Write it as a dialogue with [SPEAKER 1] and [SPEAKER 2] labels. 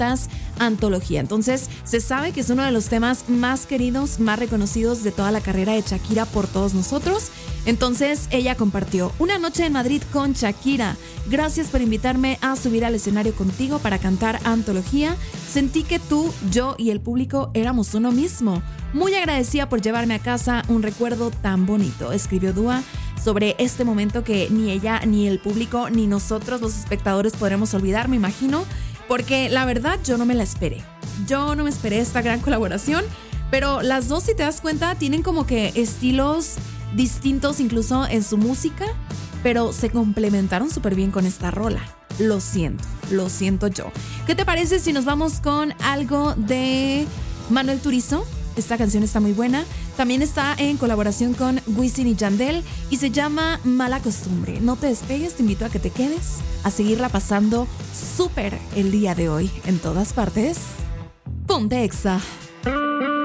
[SPEAKER 1] Notas Antología. Entonces, se sabe que es uno de los temas más queridos, más reconocidos de toda la carrera de Shakira por todos nosotros. Entonces, ella compartió: una noche en Madrid con Shakira. Gracias por invitarme a subir al escenario contigo para cantar Antología. Sentí que tú, yo y el público éramos uno mismo. Muy agradecida por llevarme a casa un recuerdo tan bonito, escribió Dua sobre este momento que ni ella, ni el público, ni nosotros los espectadores podremos olvidar, me imagino, porque la verdad yo no me la esperé. Yo no me esperé esta gran colaboración, pero las dos, si te das cuenta, tienen como que estilos distintos incluso en su música, pero se complementaron súper bien con esta rola. Lo siento yo. ¿Qué te parece si nos vamos con algo de Manuel Turizo? Esta canción está muy buena. También está en colaboración con Wisin y Yandel y se llama Mala Costumbre. No te despegues, te invito a que te quedes, a seguirla pasando súper el día de hoy en todas partes. Ponte Exa.